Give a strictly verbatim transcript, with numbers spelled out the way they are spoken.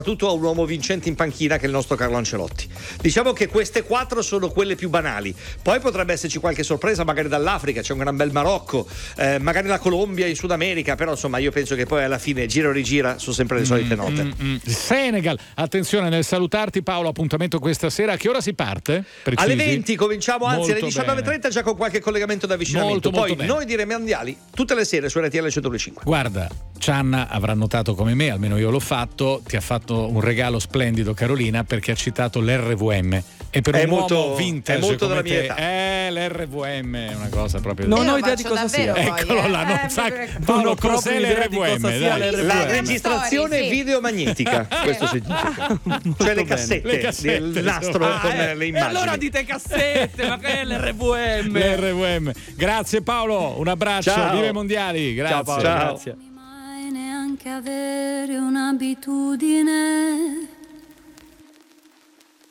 tutto a un uomo vincente in panchina che è il nostro Carlo Ancelotti. Diciamo che queste quattro sono quelle più banali, poi potrebbe esserci qualche sorpresa magari dall'Africa, c'è un gran bel Marocco, eh, magari la Colombia in Sud America, però insomma io penso che poi alla fine gira o rigira sono sempre le solite note. Mm, mm, mm. Senegal, attenzione nel salutarti Paolo, appuntamento questa sera, a che ora si parte? Precisi? Alle venti cominciamo, anzi Molto alle diciannove e trenta già con qualche collegamento Molto, d'avvicinamento, poi molto noi diremo mondiali tutte le sere su R T L centodue e cinque. Guarda, Cianna avrà notato come me, almeno io l'ho fatto, ti ha fatto un regalo splendido Carolina perché ha citato l'R V M e per è un molto, uomo vintage è molto come della mia te, età. Eh, l'R V M è una cosa proprio. Non Io ho lo idea di faccio cosa sia. davvero poi, Eccolo eh. là, non Eh, sa proprio- Paolo Non ho cos'è proprio idea di l'R V M, cosa sia dai. l'R V M. La Story, registrazione sì. videomagnetica, questo significa. Cioè le cassette, Le cassette, del nastro ah, con eh, le e immagini. allora dite cassette, ma che è l'R V M? L'R V M. Grazie Paolo, un abbraccio, Ciao. vive i mondiali, grazie. Ciao Paolo, Ciao. grazie. Mai neanche avere un'abitudine